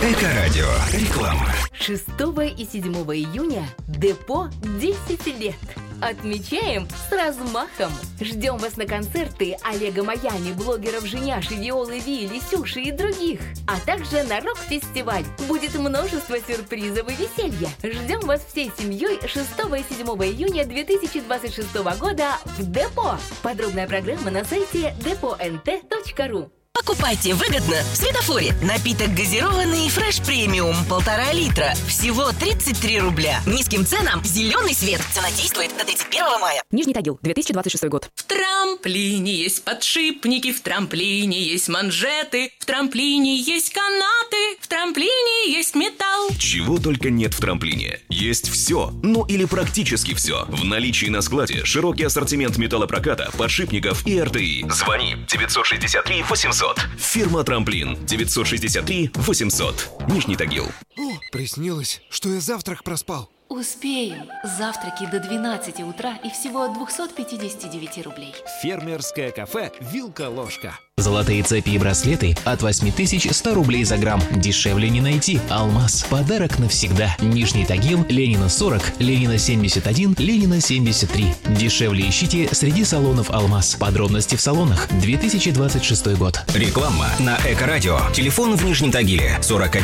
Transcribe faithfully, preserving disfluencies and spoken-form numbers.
Эко-радио. Реклама. шестого и седьмого июня Депо десять лет. Отмечаем с размахом. Ждем вас на концерты Олега Майами, блогеров Женяши, Виолы Ви, Лисюши и других. А также на рок-фестиваль. Будет множество сюрпризов и веселья. Ждем вас всей семьей шестого и седьмого июня две тысячи двадцать шестого года в Депо. Подробная программа на сайте депо эн тэ точка ру. Покупайте выгодно в Светофоре. Напиток газированный Фреш Премиум полтора литра. Всего тридцать три рубля. Низким ценам зеленый свет. Цена действует до тридцать первого мая. Нижний Тагил, две тысячи двадцать шестой год. В трамплине есть подшипники, в трамплине есть манжеты, в трамплине есть канаты, в трамплине есть металл. Чего только нет в трамплине. Есть все, ну или практически все. В наличии на складе широкий ассортимент металлопроката, подшипников и эр тэ и. Звони девятьсот шестьдесят три восемьсот. Фирма «Трамплин» девятьсот шестьдесят три восемьсот. Нижний Тагил. О, приснилось, что я завтрак проспал. Успеем. Завтраки до двенадцати утра и всего от двухсот пятидесяти девяти рублей. Фермерское кафе «Вилка-ложка». Золотые цепи и браслеты от восемь тысяч сто рублей за грамм. Дешевле не найти. Алмаз. Подарок навсегда. Нижний Тагил, Ленина сорок, Ленина семьдесят один, Ленина семьдесят три. Дешевле ищите среди салонов Алмаз. Подробности в салонах. две тысячи двадцать шестой год. Реклама на Эко-радио. Телефон в Нижнем Тагиле сорок один